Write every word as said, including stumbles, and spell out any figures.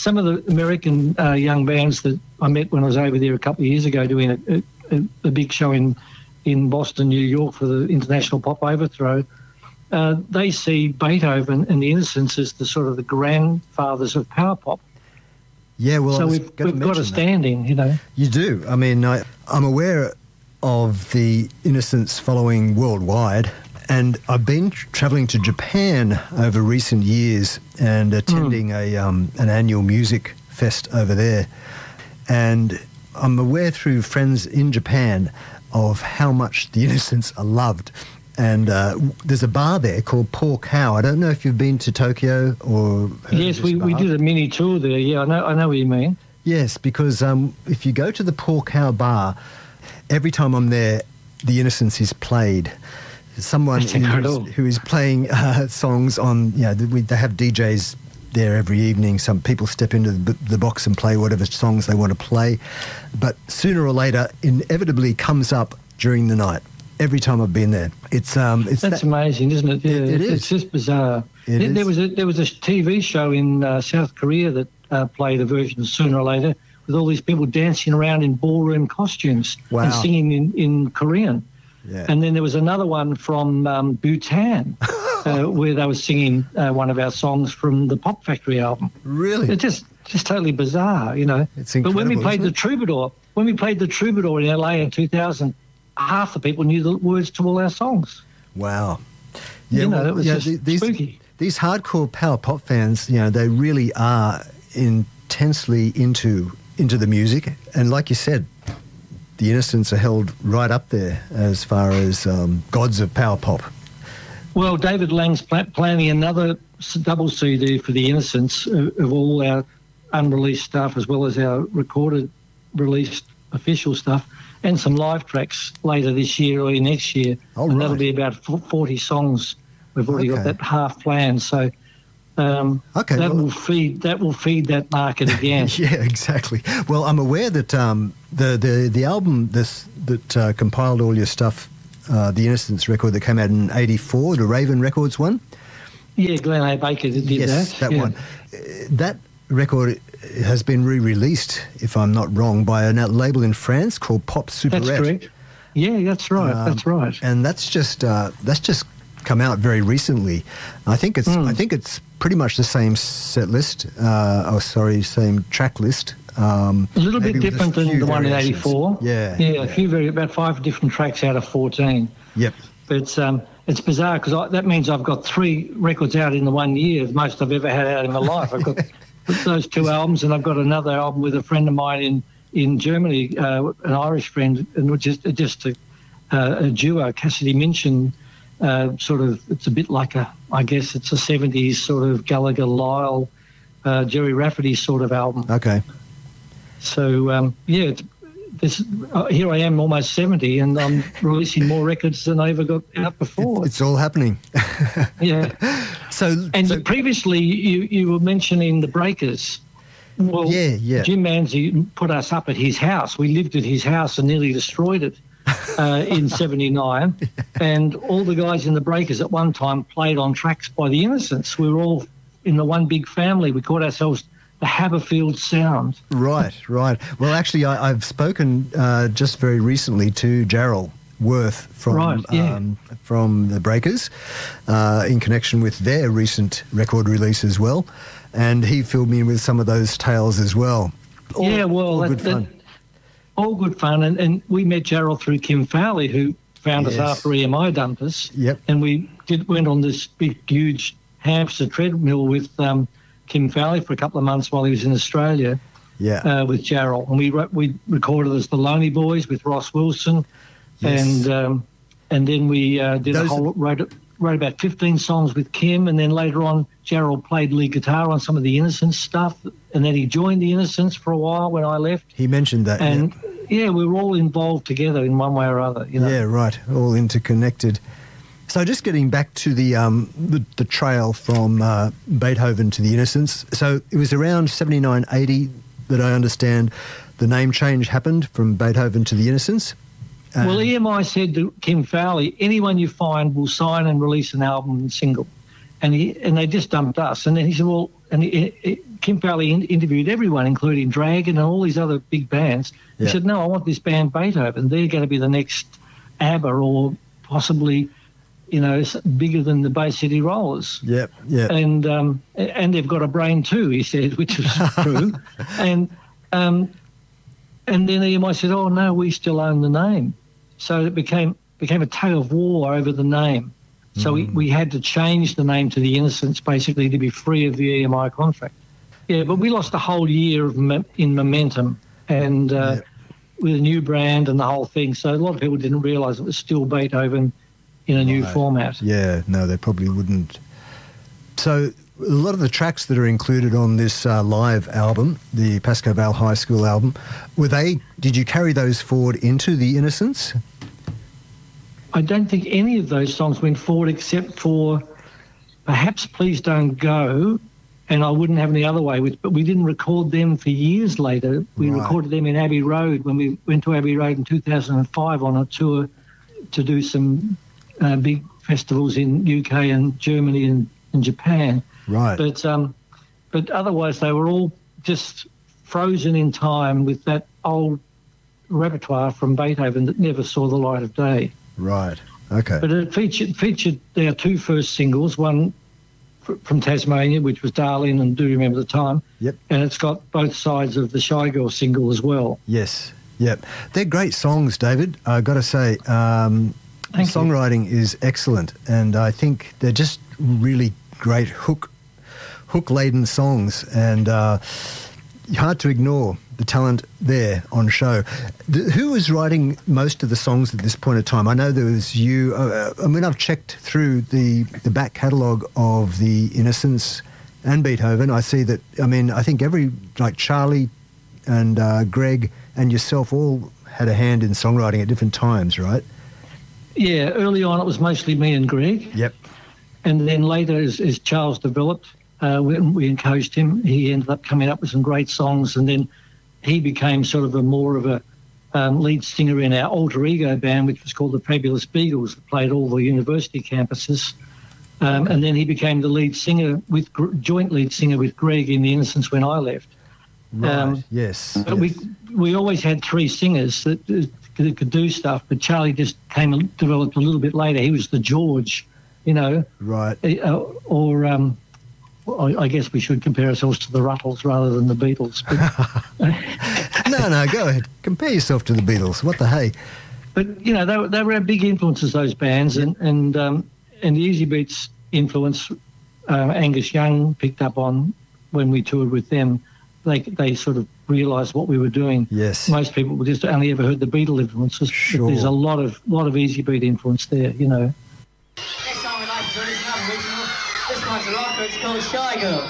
some of the American uh, young bands that I met when I was over there a couple of years ago doing a, a, a big show in, in Boston, New York for the International Pop Overthrow, uh, they see Beethoven and the Innocents as the sort of the grandfathers of power pop. Yeah, well, so I was we've, gonna we've got a mention that. standing, you know. You do. I mean, I, I'm aware of the Innocents following worldwide, and I've been tr- travelling to Japan over recent years and attending mm. a um, an annual music fest over there. And I'm aware through friends in Japan of how much the Innocents are loved. And uh, there's a bar there called Poor Cow. I don't know if you've been to Tokyo or heard Yes, of this we, bar. we did a mini tour there. Yeah, I know, I know what you mean. Yes, because um, if you go to the Poor Cow bar, every time I'm there, the Innocents is played. Someone who is, who is playing uh, songs on, you know, we, they have D Js there every evening. Some people step into the, the box and play whatever songs they want to play. But sooner or later, inevitably comes up during the night. Every time I've been there, it's um, it's that's that, amazing, isn't it? Yeah, it, it is. It's just bizarre. It there, is. there was a there was a T V show in uh, South Korea that uh, played a version of Sooner or Later with all these people dancing around in ballroom costumes wow. and singing in, in Korean. Yeah. And then there was another one from um, Bhutan uh, where they were singing uh, one of our songs from the Pop Factory album. Really? It's just just totally bizarre, you know. It's incredible. But when we played isn't the it? Troubadour, when we played the Troubadour in L A in two thousand, half the people knew the words to all our songs. Wow. Yeah, you know, well, it was yeah, just these, spooky. These hardcore power pop fans, you know, they really are intensely into into the music. And like you said, the Innocents are held right up there as far as um, gods of power pop. Well, David Lang's pl- planning another s- double C D for the Innocents of, of all our unreleased stuff as well as our recorded, released official stuff, and some live tracks later this year or next year. Oh, and right. that'll be about forty songs. We've already Okay. got that half planned, so um, Okay, that well- will feed that will feed that market again. Yeah, exactly. Well, I'm aware that um, the, the the album this that uh, compiled all your stuff, uh, the Innocents record that came out in eighty-four, the Raven Records one. Yeah, Glenn A. Baker did yes, that. that yeah. one. Uh, that record has been re-released, if I'm not wrong, by a label in France called Pop Superette. That's correct. Yeah, that's right. Um, that's right. And that's just uh, that's just come out very recently. I think it's Mm. I think it's pretty much the same set list. Uh, oh, sorry, same track list. Um, A little bit maybe with a different than few the one in variations. eighty-four. Yeah, yeah, yeah. a few very about five different tracks out of fourteen. Yep. But um, it's bizarre because that means I've got three records out in the one year, the most I've ever had out in my life. I've got those two albums, and I've got another album with a friend of mine in in Germany, uh, an Irish friend, and which is just a, uh, a duo, Cassidy Minchin. Uh, sort of, it's a bit like a, I guess it's a seventies sort of Gallagher Lyle, uh, Jerry Rafferty sort of album. Okay. So um, yeah, it's, this, uh, here I am, almost seventy, and I'm releasing more records than I ever got out before. It's all happening. Yeah. So And so, previously, you, you were mentioning the Breakers. Well, Yeah, yeah. Jim Manzi put us up at his house. We lived at his house and nearly destroyed it uh, in seventy-nine. And all the guys in the Breakers at one time played on tracks by the Innocents. We were all in the one big family. We called ourselves the Haberfield Sound. right, right. Well, actually, I, I've spoken uh, just very recently to Gerald Worth from Right, yeah. um, from the Breakers uh, in connection with their recent record release as well, and he filled me in with some of those tales as well. All, yeah, well, all that, good that- fun. all good fun. And, and we met Gerald through Kim Fowley, who found us Yes. after E M I dumped us. Yep. And we did went on this big, huge hamster treadmill with um, Kim Fowley for a couple of months while he was in Australia Yeah. uh, with Gerald. And we re- we recorded as the Lonely Boys with Ross Wilson. Yes. And um, and then we uh, did Those- a whole wrote wrote about fifteen songs with Kim, and then later on Gerald played lead guitar on some of the Innocents stuff, and then he joined the Innocents for a while when I left. He mentioned that. And yeah. yeah, we were all involved together in one way or other. You know? Yeah, right. All interconnected. So just getting back to the um, the, the trail from uh, Beethoven to the Innocents. So it was around seventy-nine, eighty that I understand the name change happened from Beethoven to the Innocents. Um, Well, E M I said to Kim Fowley, anyone you find will sign and release an album and single. and he and they just dumped us. And then he said, well, and he, he, Kim Farley in, interviewed everyone, including Dragon and all these other big bands. He Yeah. said, no, I want this band Beethoven. They're going to be the next ABBA or possibly, you know, s- bigger than the Bay City Rollers. Yep, yep. And um, and they've got a brain too, he said, which was true. And um, and then E M I said, oh, no, we still own the name. So it became became a tug of war over the name. So we, we had to change the name to the Innocents, basically, to be free of the E M I contract. Yeah, but we lost a whole year of mo- in momentum and uh, Yeah. with a new brand and the whole thing. So a lot of people didn't realise it was still Beethoven in a new Right. format. Yeah, no, they probably wouldn't. So a lot of the tracks that are included on this uh, live album, the Pascoe Vale High School album, were they? Did you carry those forward into the Innocents? I don't think any of those songs went forward except for perhaps Please Don't Go, and I Wouldn't Have Any Other Way, which, but we didn't record them for years later. We Right. recorded them in Abbey Road when we went to Abbey Road in two thousand five on a tour to do some uh, big festivals in U K and Germany and, and Japan. Right. But um, but otherwise they were all just frozen in time with that old repertoire from Beethoven that never saw the light of day. Right. Okay. But it featured featured our two first singles, one fr- from Tasmania, which was Darling and Do Remember the Time. Yep. And it's got both sides of the Shy Girl single as well. Yes. Yep. They're great songs, David. I've got to say, um, the Thank you. songwriting is excellent, and I think they're just really great hook hook laden songs, and uh, hard to ignore the talent there on show. The, who was writing most of the songs at this point in time? I know there was you. Uh, I mean, I've checked through the the back catalogue of the Innocents and Beethoven. I see that. I mean, I think every like Charlie and uh, Greg and yourself all had a hand in songwriting at different times, right? Yeah, early on it was mostly me and Greg. Yep. And then later, as, as Charles developed, uh, we, we encouraged him. He ended up coming up with some great songs, and then he became sort of a more of a um, lead singer in our alter ego band, which was called the Fabulous Beagles, that played all the university campuses. Um, and then he became the lead singer with Gr- joint lead singer with Greg in the Innocents when I left. Right. Um, yes. But yes. we we always had three singers that, that could do stuff, but Charlie just came and developed a little bit later. He was the George, you know, Right. uh, or um, I, I guess we should compare ourselves to the Ruttles rather than the Beatles. But, No, no, go ahead. Compare yourself to the Beatles. What the hey? but you know, they, were- they were our big influences, those bands, and and um, and the Easy Beats influence uh, Angus Young picked up on when we toured with them. They they sort of realised what we were doing. Yes. Most people would just only ever heard the Beatle influences. but Sure. There's a lot of lot of Easy Beat influence there, you know. Next song we like to do is another original. This one's a rocker, it's called Shy Girl.